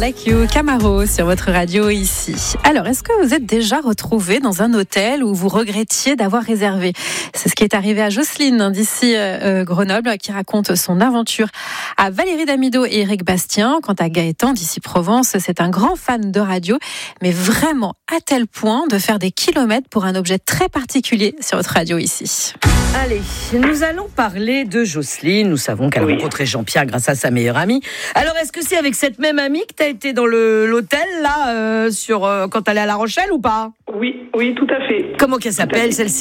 Like You, Camaro sur votre radio ici. Alors, est-ce que vous êtes déjà retrouvé dans un hôtel où vous regrettiez d'avoir réservé ? C'est ce qui est arrivé à Jocelyne d'ici Grenoble qui raconte son aventure à Valérie Damido et Éric Bastien. Quant à Gaëtan d'ici Provence, c'est un grand fan de radio, mais vraiment à tel point de faire des kilomètres pour un objet très particulier sur votre radio ici. Allez, nous allons parler de Jocelyne. Nous savons qu'elle a rencontré Jean-Pierre grâce à sa meilleure amie. Alors, est-ce que c'est avec cette même amie que tu as été dans l'hôtel, là, quand tu allais à La Rochelle ou pas ? Oui, tout à fait. Comment qu'elle s'appelle, celle-ci ?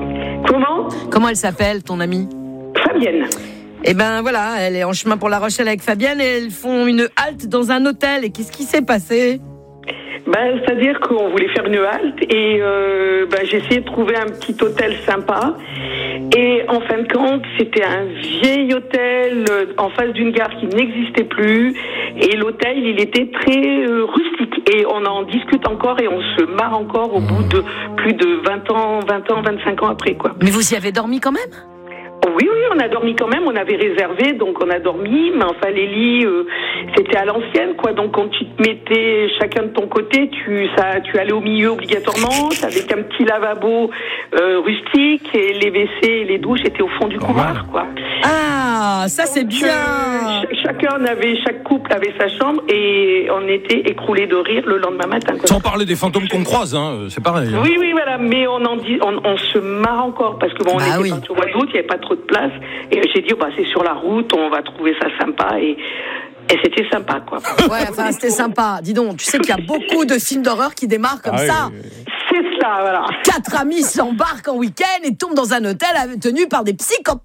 Comment elle s'appelle, ton amie ? Fabienne. Eh ben voilà, elle est en chemin pour La Rochelle avec Fabienne et elles font une halte dans un hôtel. Et qu'est-ce qui s'est passé ? C'est-à-dire qu'on voulait faire une halte et j'ai essayé de trouver un petit hôtel sympa. Et en fin de compte, c'était un vieil hôtel en face d'une gare qui n'existait plus. Et l'hôtel, il était très rustique. Et on en discute encore et on se marre encore au bout de plus de 25 ans après, quoi. Mais vous y avez dormi quand même ? Oui, on a dormi quand même, on avait réservé, donc on a dormi, mais enfin les lits, c'était à l'ancienne, quoi. Donc quand tu te mettais chacun de ton côté, tu allais au milieu obligatoirement, avec un petit lavabo rustique, et les WC et les douches étaient au fond du couloir, quoi. Ah, ça c'est bien. Chaque couple avait sa chambre et on était écroulés de rire le lendemain matin, quoi. Sans parler des fantômes qu'on croise, c'est pareil. Hein. Oui, voilà, mais on se marre encore parce que on était parti au mois d'août, il n'y avait pas trop de place et j'ai dit c'est sur la route, on va trouver ça sympa et c'était sympa, quoi. Ouais, enfin c'était sympa. Dis donc, tu sais qu'il y a beaucoup de films d'horreur qui démarrent comme ça. Oui. C'est ça, voilà. 4 amis s'embarquent en week-end et tombent dans un hôtel tenu par des psychopathes.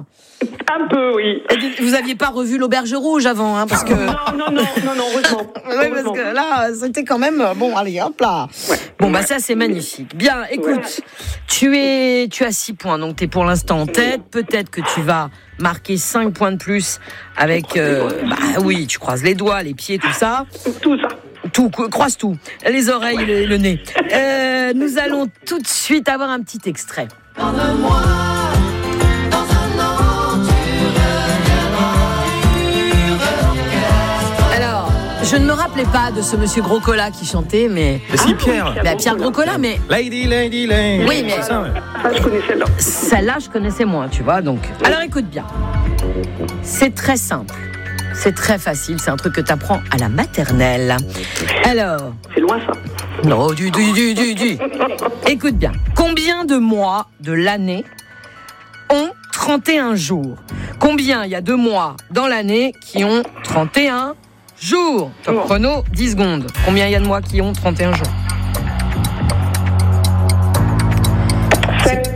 Un peu, oui. Et vous aviez pas revu l'Auberge Rouge avant, hein, parce que... Non, heureusement. Oui, parce que là, c'était quand même... Bon, allez, hop là. Ouais. Bon, ça, c'est magnifique. Bien, écoute, tu as 6 points, donc tu es pour l'instant en tête. Peut-être que tu vas marquer 5 points de plus avec... oui, tu croises les doigts, les pieds, tout ça. Tout ça. Tout, croise tout. Les oreilles, le nez. Nous allons tout de suite avoir un petit extrait. Parle-moi. Je ne me rappelais pas de ce monsieur Groscola qui chantait, mais... si, Pierre. Pierre Groscola, mais... Lady. Oui, mais... Ça, je connais celle-là. Celle-là, je connaissais moins, tu vois, donc... Alors, écoute bien. C'est très simple. C'est très facile. C'est un truc que tu apprends à la maternelle. Alors... C'est loin, ça. Non, du. Écoute bien. Combien de mois de l'année ont 31 jours ? Combien il y a de mois dans l'année qui ont 31 jours. Top chrono, 10 secondes. Combien il y a de mois qui ont 31 jours ? 7.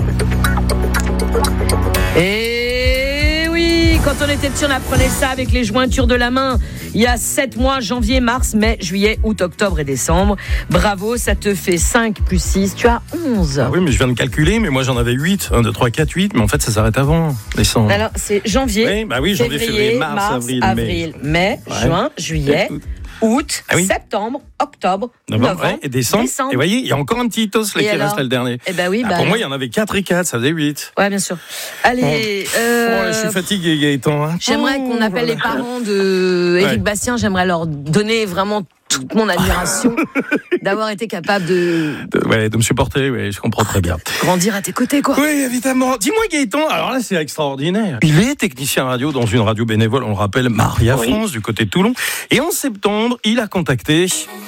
Et oui, quand on était petit, on apprenait ça avec les jointures de la main. Il y a 7 mois, janvier, mars, mai, juillet, août, octobre et décembre. Bravo, ça te fait 5 plus 6, tu as 11. Ah oui, mais je viens de calculer, mais moi j'en avais 8. 1, 2, 3, 4, 8, mais en fait ça s'arrête avant, décembre. Alors, c'est janvier, janvier, février, mars, avril, mai, juin, juillet, août, septembre, octobre, novembre et décembre. Et vous voyez, il y a encore un petit os là qui reste là, le dernier. Eh ben oui, pour moi, il y en avait 4 et 4, ça faisait 8. Ouais, bien sûr. Allez, je suis fatigué, Gaëtan. Hein. J'aimerais qu'on appelle les parents de Éric Bastien. J'aimerais leur donner vraiment toute mon admiration d'avoir été capable de me supporter, je comprends très bien. Grandir à tes côtés, quoi. Oui, évidemment. Dis-moi, Gaëtan, alors là, c'est extraordinaire. Il est technicien radio dans une radio bénévole, on le rappelle, Maria France, du côté de Toulon. Et en septembre, il a contacté...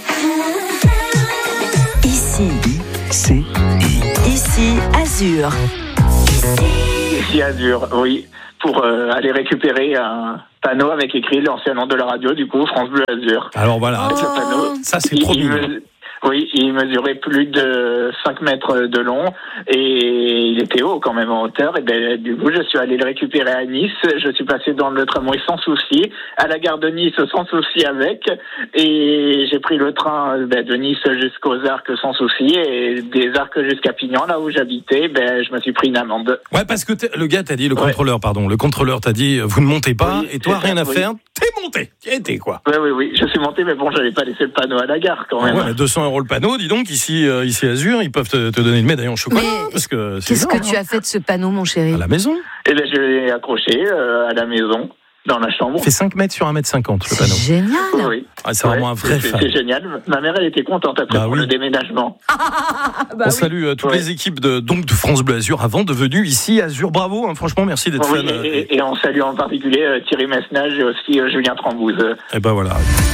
Ici, Azur. Ici, Azur, oui. Pour aller récupérer un panneau avec écrit l'ancien nom de la radio, du coup, France Bleu Azur. Alors voilà, ce panneau, ça c'est trop mignon. Oui, il mesurait plus de 5 mètres de long et il était haut quand même en hauteur. Et du coup, je suis allé le récupérer à Nice. Je suis passé dans le tramway sans souci, à la gare de Nice sans souci avec. Et j'ai pris le train de Nice jusqu'aux Arcs sans souci. Et des Arcs jusqu'à Pignan, là où j'habitais, je me suis pris une amende. Ouais, parce que le gars t'a dit, le contrôleur t'a dit, vous ne montez pas, et toi, rien à faire, t'es monté. T'y étais, quoi. Oui, je suis monté, mais bon, j'avais pas laissé le panneau à la gare, quand même. Ouais, 200 € le panneau, dis donc, ici Azur, ils peuvent te donner une médaille en chocolat. Parce que qu'est-ce que tu as fait de ce panneau, mon chéri ? À la maison. Je l'ai accroché à la maison. dans la chambre. Il fait 5 mètres sur 1m50, le panneau. C'est génial. Oui. Ah, c'est vraiment un vrai fan. C'est génial. Ma mère, elle était contente après pour le déménagement. On salue toutes les équipes de France Bleu Azur avant de venir ici Azur. Bravo, hein, franchement, merci d'être fan. Et on salue en particulier Thierry Messnage et aussi Julien Trambouze. Et ben voilà.